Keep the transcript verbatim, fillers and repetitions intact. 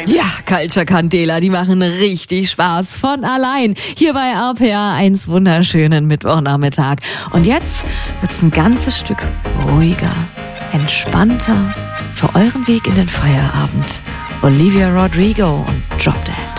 Ja, Culture Candela, die machen richtig Spaß von allein. Hier bei R P R eins wunderschönen Mittwochnachmittag. Und jetzt wird's ein ganzes Stück ruhiger, entspannter für euren Weg in den Feierabend. Olivia Rodrigo und Drop Dead.